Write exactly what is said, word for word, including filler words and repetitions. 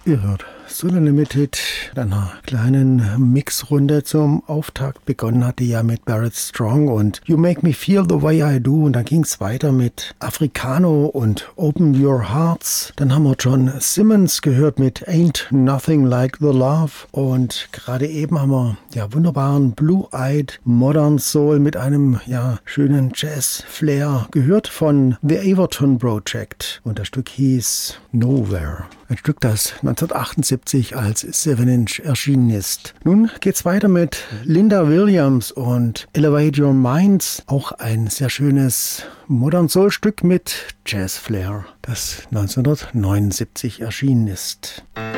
Ihr hört Soul Unlimited mit einer kleinen Mixrunde zum Auftakt. Begonnen hatte ja mit Barrett Strong und You Make Me Feel the Way I Do. Und dann ging es weiter mit Africano und Open Your Hearts. Dann haben wir John Simmons gehört mit Ain't Nothing Like the Love. Und gerade eben haben wir ja wunderbaren Blue-Eyed Modern Soul mit einem ja schönen Jazz-Flair gehört von The Averton Project. Und das Stück hieß Nowhere. Ein Stück, das neunzehnhundertachtundsiebzig als seven inch erschienen ist. Nun geht's weiter mit Linda Williams und Elevate Your Minds. Auch ein sehr schönes Modern Soul Stück mit Jazz Flair, das neunzehnhundertneunundsiebzig erschienen ist.